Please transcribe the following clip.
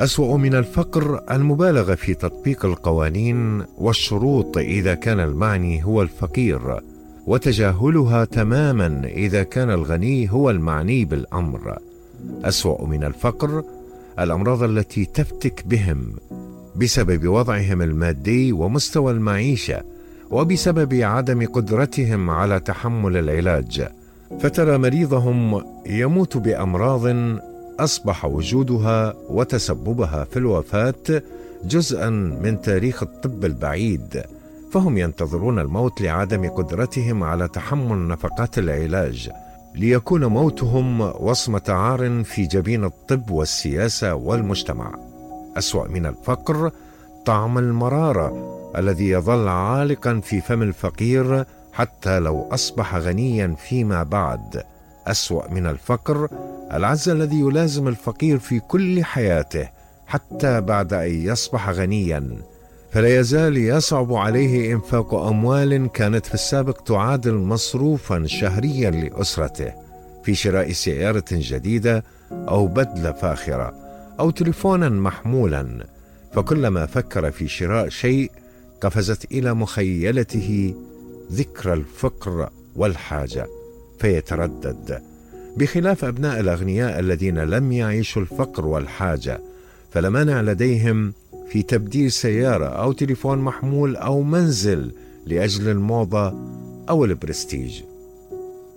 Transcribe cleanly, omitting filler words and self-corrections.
أسوأ من الفقر المبالغة في تطبيق القوانين والشروط إذا كان المعني هو الفقير، وتجاهلها تماما إذا كان الغني هو المعني بالأمر. أسوأ من الفقر الأمراض التي تفتك بهم بسبب وضعهم المادي ومستوى المعيشة، وبسبب عدم قدرتهم على تحمل العلاج، فترى مريضهم يموت بأمراض أصبح وجودها وتسببها في الوفاة جزءا من تاريخ الطب البعيد، فهم ينتظرون الموت لعدم قدرتهم على تحمل نفقات العلاج، ليكون موتهم وصمة عار في جبين الطب والسياسة والمجتمع. أسوأ من الفقر طعم المرارة الذي يظل عالقا في فم الفقير حتى لو أصبح غنيا فيما بعد. أسوأ من الفقر العجز الذي يلازم الفقير في كل حياته حتى بعد أن يصبح غنيا، فلا يزال يصعب عليه إنفاق أموال كانت في السابق تعادل مصروفا شهريا لأسرته في شراء سيارة جديدة أو بدلة فاخرة أو تليفونا محمولا، فكلما فكر في شراء شيء قفزت إلى مخيلته ذكرى الفقر والحاجة فيتردد، بخلاف أبناء الأغنياء الذين لم يعيشوا الفقر والحاجة، فلا مانع لديهم في تبديل سيارة أو تليفون محمول أو منزل لأجل الموضة أو البرستيج.